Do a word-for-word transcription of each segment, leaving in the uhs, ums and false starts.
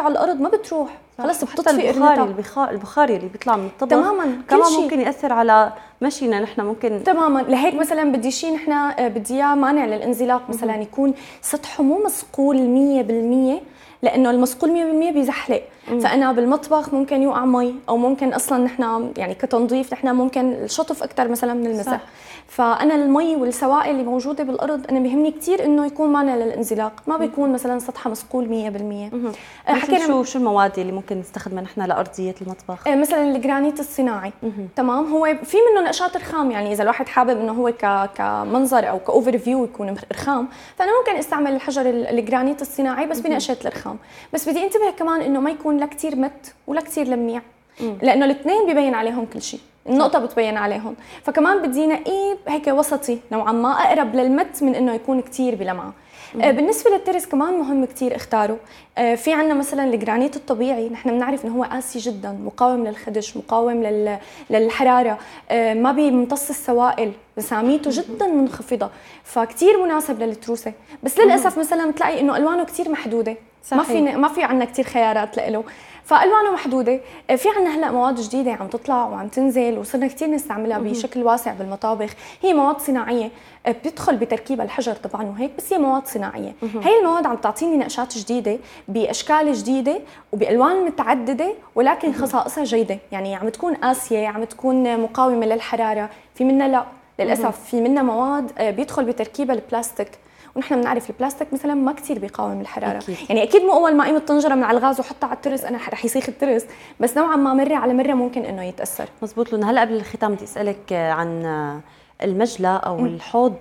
وقعت على الارض ما بتروح، خلص بتطفي البخاري البخاري البخاري اللي بيطلع من الطبخ تماما كمان ممكن ياثر على مشينا نحن. ممكن تماما. لهيك مثلا بدي شيء نحن بدي اياه مانع للانزلاق، مثلا يكون سطحه مو مصقول مية بالمية، لانه المصقول مية بالمية بيزحلق. فانا بالمطبخ ممكن يوقع مي، او ممكن اصلا نحن يعني كتنظيف نحن ممكن الشطف اكثر مثلا من المسح. فانا المي والسوائل اللي موجوده بالارض انا بيهمني كثير انه يكون مانع للانزلاق، ما بيكون مثلا سطحها مصقول مية بالمية. حكينا شو شو المواد اللي ممكن نستخدمها نحن لارضيه المطبخ؟ مثلا الجرانيت الصناعي. تمام، هو في منه نقشات رخام، يعني اذا الواحد حابب انه هو ك كمنظر او كاوفر فيو يكون رخام، فانا ممكن استعمل الحجر الجرانيت الصناعي بس بنقشه الرخام. بس بدي انتبه كمان انه ما يكون لا كثير مت ولا كثير لميع، لانه الاثنين ببين عليهم كل شيء، النقطة بتبين عليهم. فكمان بدي نقيه هيك وسطي نوعا ما، اقرب للمت من انه يكون كثير بلمعة. آه بالنسبة للترس كمان مهم كثير اختاره. آه في عندنا مثلا الجرانيت الطبيعي، نحن بنعرف انه هو قاسي جدا، مقاوم للخدش، مقاوم لل... للحرارة، آه ما بيمتص السوائل، مساميته جدا منخفضة، فكتير مناسب للتروسة. بس للاسف مثلا بتلاقي انه الوانه كثير محدودة، صحيح. ما في ما في عندنا كثير خيارات له، فالوانه محدوده. في عندنا هلا مواد جديده عم تطلع وعم تنزل وصرنا كثير نستعملها بشكل واسع بالمطابخ. هي مواد صناعيه بتدخل بتركيبها الحجر طبعا وهيك، بس هي مواد صناعيه. هي المواد عم تعطيني نقشات جديده باشكال جديده وبالوان متعدده، ولكن خصائصها جيده، يعني عم تكون قاسيه، عم تكون مقاومه للحراره. في منها لا للاسف في منها مواد بيدخل بتركيبها البلاستيك، ونحن بنعرف البلاستيك مثلا ما كثير بيقاوم الحراره. أكيد. يعني اكيد مو اول ما قيم الطنجره من على الغاز وحطها على الترس انا رح يسيخ الترس، بس نوعا ما مره على مره ممكن انه يتاثر. مزبوط. لأن هلا قبل الختام بدي اسالك عن المجلة او م. الحوض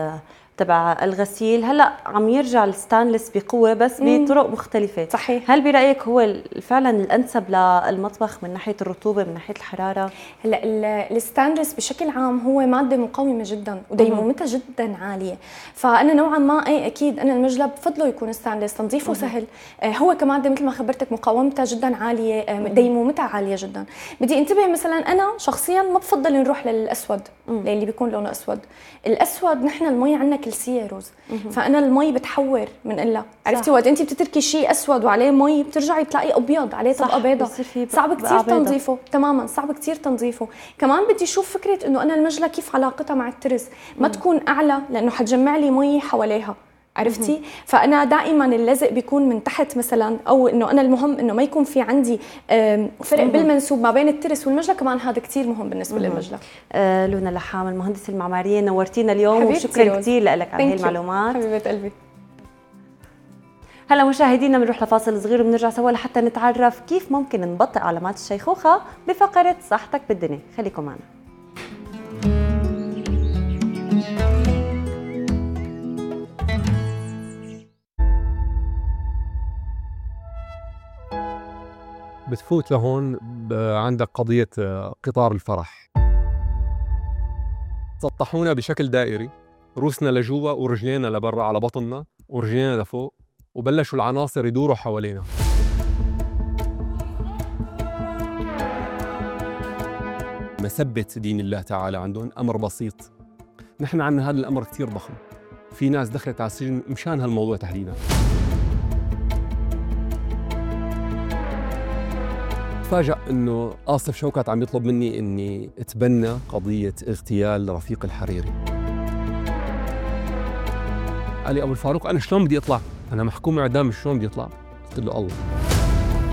تبع الغسيل. هلا عم يرجع الستانلس بقوه بس بطرق مختلفه. صحيح. هل برايك هو فعلا الانسب للمطبخ من ناحيه الرطوبه من ناحيه الحراره؟ هلا الستانلس بشكل عام هو ماده مقاومه جدا وديمومتها جدا عاليه، فانا نوعا ما اي اكيد انا المجلة بفضله يكون ستانلس، تنظيفه مم. سهل. آه هو كماده مثل ما خبرتك مقاومتها جدا عاليه، آه ديمومتها عاليه جدا. بدي انتبه مثلا انا شخصيا ما بفضل نروح للاسود اللي بيكون لونه اسود. الاسود نحن المي عندنا كلسيه روز، فانا المي بتحور من قلة، عرفتي؟ وقت انت بتتركي شيء اسود وعليه مي بترجعي بتلاقي ابيض عليه طبقه بيضاء، صعب كثير تنظيفه. تماما صعب كثير تنظيفه. كمان بدي اشوف فكره انه انا المجلة كيف علاقتها مع الترس، ما مم. تكون اعلى لانه حتجمع لي مي حواليها، عرفتي؟ مم. فانا دائما اللزق بيكون من تحت مثلا، او انه انا المهم انه ما يكون في عندي فرق مم. بالمنسوب ما بين الترس والمجلة، كمان هذا كثير مهم بالنسبه مم. للمجلة. آه لونا لحام المهندسه المعماريه، نورتينا اليوم وشكرا كثير لك على هي المعلومات حبيبه قلبي. هلا مشاهدينا بنروح لفاصل صغير وبنرجع سوا لحتى نتعرف كيف ممكن نبطئ علامات الشيخوخه بفقره صحتك بالدنيا. خليكم معنا. بتفوت لهون عندك قضية قطار الفرح، سطحونا بشكل دائري، روسنا لجوا ورجلينا لبرا على بطننا ورجلينا لفوق، وبلشوا العناصر يدوروا حوالينا. مسبة دين الله تعالى عندهم أمر بسيط، نحن عنا هذا الأمر كتير ضخم، في ناس دخلت على السجن مشان هالموضوع تحديدا. تفاجأ انه آصف شوكت عم يطلب مني اني اتبنى قضية اغتيال رفيق الحريري. قال لي ابو الفاروق انا شلون بدي اطلع؟ انا محكوم اعدام، شلون بدي اطلع؟ قلت له الله